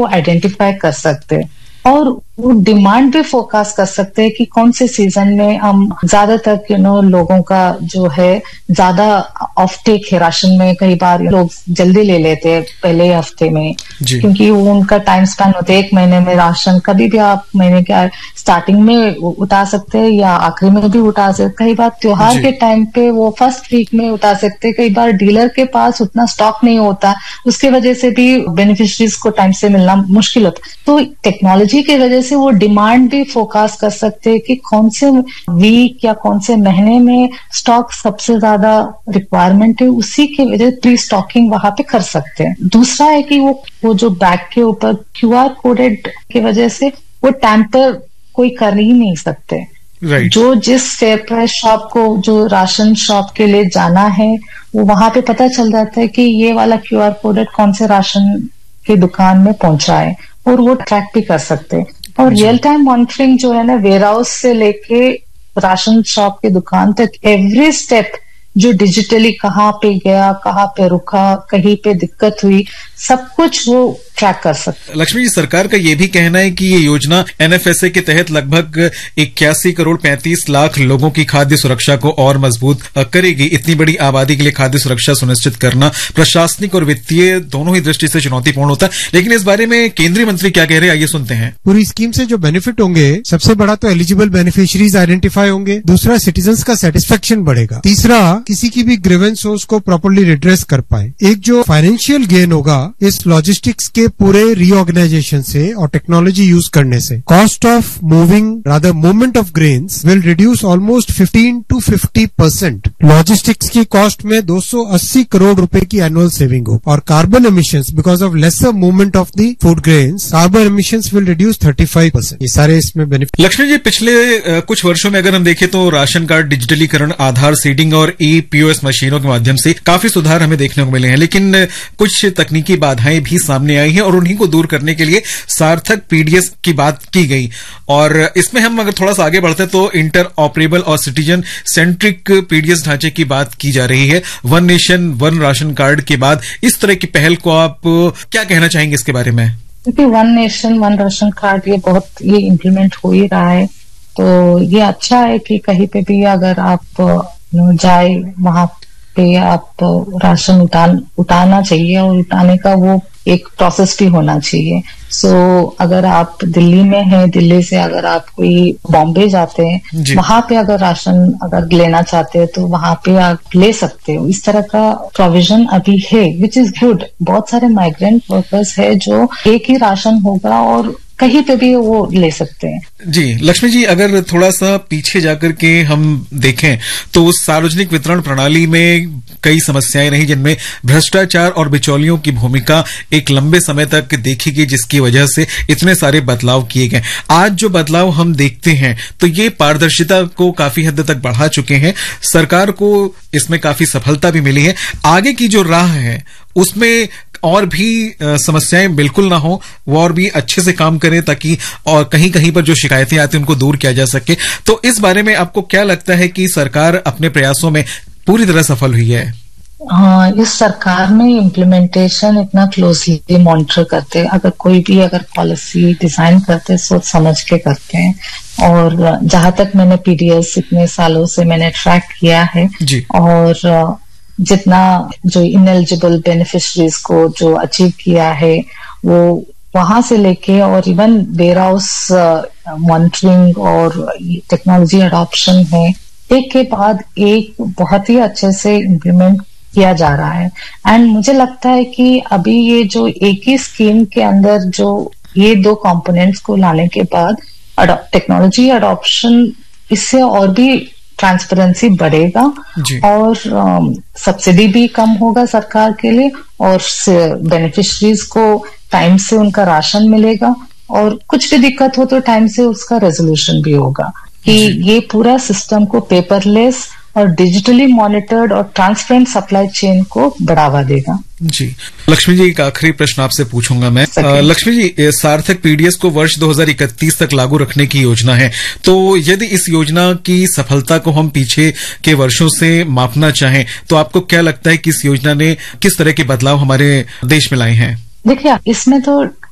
वो आइडेंटिफाई कर सकते हैं और वो डिमांड भी फोकस कर सकते हैं कि कौन से सीजन में हम ज्यादातर लोगों का जो है ज्यादा ऑफ टेक है राशन में। कई बार लोग जल्दी ले लेते हैं पहले हफ्ते में क्योंकि वो उनका टाइम स्पैन होता है 1 महीने में राशन। कभी भी आप महीने के स्टार्टिंग में उठा सकते हैं या आखिरी में भी उठा सकते। कई बार त्योहार के टाइम पे वो फर्स्ट वीक में उठा सकते हैं। कई बार डीलर के पास उतना स्टॉक नहीं होता, उसके वजह से भी बेनिफिशरीज को टाइम से मिलना मुश्किल होता। तो टेक्नोलॉजी की वजह से वो डिमांड भी फोकस कर सकते हैं कि कौन से वीक या कौन से महीने में स्टॉक सबसे ज्यादा रिक्वायरमेंट है, उसी की वजह से प्री स्टॉकिंग वहां पे कर सकते हैं। दूसरा है कि वो जो बैग के ऊपर QR कोडेड की वजह से वो टैंपर कोई कर ही नहीं सकते। जो जिस फेयर प्राइस शॉप को जो राशन शॉप के लिए जाना है वो वहां पे पता चल जाता है कि ये वाला QR कोडेड कौन से राशन की दुकान में पहुंचा है और वो ट्रैक भी कर सकते हैं। और रियल टाइम मॉनिटरिंग जो है ना, वेयर हाउस से लेके राशन शॉप की दुकान तक एवरी स्टेप जो डिजिटली कहाँ पे गया, कहाँ पे रुका, कहीं पे दिक्कत हुई, सब कुछ वो ट्रैक कर सकते। लक्ष्मी जी, सरकार का ये भी कहना है कि ये योजना NFSA के तहत लगभग 81 करोड़ 35 लाख लोगों की खाद्य सुरक्षा को और मजबूत करेगी। इतनी बड़ी आबादी के लिए खाद्य सुरक्षा सुनिश्चित करना प्रशासनिक और वित्तीय दोनों ही दृष्टि से चुनौतीपूर्ण होता है। लेकिन इस बारे में केंद्रीय मंत्री क्या कह रहे हैं, आइए सुनते हैं। पूरी स्कीम से जो बेनिफिट होंगे, सबसे बड़ा तो एलिजिबल बेनिफिशरीज आइडेंटिफाई होंगे। दूसरा, सिटीजन्स का सेटिस्फेक्शन बढ़ेगा। तीसरा, किसी की भी ग्रीवेंस हो उसको प्रॉपर्ली रिड्रेस कर पाए। एक जो फाइनेंशियल गेन होगा इस लॉजिस्टिक्स के पूरे रीऑर्गेनाइजेशन से और टेक्नोलॉजी यूज करने से, cost of movement of grains will reduce almost 15 to 50%। Logistics की कॉस्ट में 280 करोड़ रुपए की एनुअल सेविंग हो। और carbon emissions, because of lesser movement of the food grains, carbon emissions will reduce 35%। ये सारे इसमें बेनिफिट। लक्ष्मी जी, पिछले कुछ वर्षों में अगर हम देखें तो राशन कार्ड डिजिटलीकरण, आधार सीडिंग और POS मशीनों के माध्यम से काफी सुधार हमें देखने को मिले हैं। लेकिन कुछ तकनीकी बाधाएं भी सामने आई हैं और उन्हीं को दूर करने के लिए सार्थक PDS की बात की गई। और इसमें हम अगर थोड़ा सा आगे बढ़ते तो इंटर ऑपरेबल और सिटीजन सेंट्रिक PDS ढांचे की बात की जा रही है। One nation one ration card के बाद इस तरह की पहल को आप क्या कहना चाहेंगे इसके बारे में? क्योंकि one nation one ration card ये इम्प्लीमेंट हो ही रहा है, तो ये अच्छा है कि कहीं पे भी अगर आप जाए वहां पे आप राशन उठाना चाहिए और उठाने का वो एक प्रोसेस भी होना चाहिए। अगर आप दिल्ली में हैं, दिल्ली से अगर आप कोई बॉम्बे जाते हैं, वहां पे अगर राशन अगर लेना चाहते हैं तो वहां पे आप ले सकते हो। इस तरह का प्रोविजन अभी है, विच इज गुड। बहुत सारे माइग्रेंट वर्कर्स है जो एक ही राशन होगा और कहीं पे भी वो ले सकते हैं। जी लक्ष्मी जी, अगर थोड़ा सा पीछे जाकर के हम देखें तो सार्वजनिक वितरण प्रणाली में कई समस्याएं रही, जिनमें भ्रष्टाचार और बिचौलियों की भूमिका एक लंबे समय तक देखी गई, जिसकी वजह से इतने सारे बदलाव किए गए। आज जो बदलाव हम देखते हैं तो ये पारदर्शिता को काफी हद तक बढ़ा चुके हैं। सरकार को इसमें काफी सफलता भी मिली है। आगे की जो राह है उसमें और भी समस्याएं बिल्कुल ना हो, वो और भी अच्छे से काम करें ताकि और कहीं कहीं पर जो शिकायतें आती हैं उनको दूर किया जा सके। तो इस बारे में आपको क्या लगता है कि सरकार अपने प्रयासों में पूरी तरह सफल हुई है? हाँ, इस सरकार में इम्प्लीमेंटेशन इतना क्लोजली मॉनिटर करते हैं। अगर कोई भी पॉलिसी डिजाइन करते हैं सोच समझ के करते हैं। और जहां तक मैंने PDS इतने सालों से मैंने ट्रैक किया है और जितना जो इनएलिजिबल बेनिफिशरीज को जो अचीव किया है वो वहां से लेके और इवन वेयर हाउस मॉनिटरिंग और टेक्नोलॉजी अडॉप्शन है, एक के बाद एक बहुत ही अच्छे से इम्प्लीमेंट किया जा रहा है। एंड मुझे लगता है कि अभी ये जो एक ही स्कीम के अंदर जो ये 2 कंपोनेंट्स को लाने के बाद टेक्नोलॉजी अडॉप्शन, इससे और भी ट्रांसपेरेंसी बढ़ेगा और सब्सिडी भी कम होगा सरकार के लिए और बेनिफिशरीज को टाइम से उनका राशन मिलेगा और कुछ भी दिक्कत हो तो टाइम से उसका रेजोल्यूशन भी होगा कि ये पूरा सिस्टम को पेपरलेस और डिजिटली मॉनिटर्ड और ट्रांसपेरेंट सप्लाई चेन को बढ़ावा देगा। जी लक्ष्मी जी, एक आखिरी प्रश्न आपसे पूछूंगा मैं। लक्ष्मी जी, सार्थक PDS को वर्ष 2031 तक लागू रखने की योजना है, तो यदि इस योजना की सफलता को हम पीछे के वर्षों से मापना चाहें तो आपको क्या लगता है कि इस योजना ने किस तरह के बदलाव हमारे देश में लाए हैं? देखिए, इसमें तो